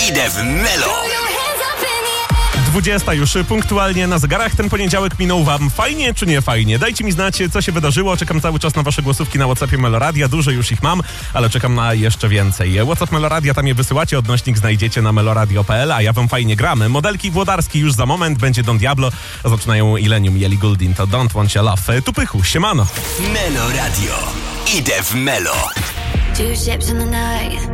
Idę w Melo. 20 już punktualnie na zegarach. Ten poniedziałek minął wam fajnie czy nie fajnie? Dajcie mi znać, co się wydarzyło. Czekam cały czas na wasze głosówki na WhatsAppie Meloradia. Dużo już ich mam, ale czekam na jeszcze więcej. WhatsApp Meloradia, tam je wysyłacie. Odnośnik znajdziecie na meloradio.pl, a ja wam fajnie gramy. Modelki Włodarski już za moment. Będzie Don Diablo. Zaczynają Illenium i Ellie Goulding. To Don't Want Your Love. Tu Pychu, siemano. Meloradio. Idę w Melo. Two ships in the night,